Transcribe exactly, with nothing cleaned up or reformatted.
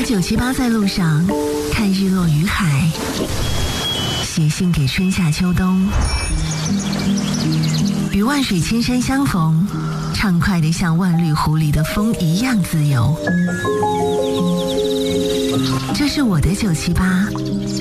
九七八在路上，看日落于海，写信给春夏秋冬，与万水千山相逢，畅快地像万绿湖里的风一样自由。这是我的九七八。